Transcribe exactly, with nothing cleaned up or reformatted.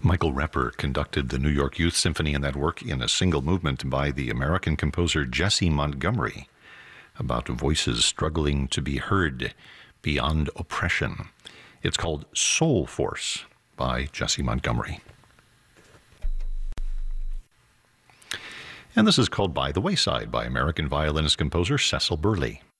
Michael Repper conducted the New York Youth Symphony in that work in a single movement by the American composer Jessie Montgomery, about voices struggling to be heard beyond oppression. It's called Soul Force by Jessie Montgomery. And this is called By the Wayside by American violinist composer Cecil Burley.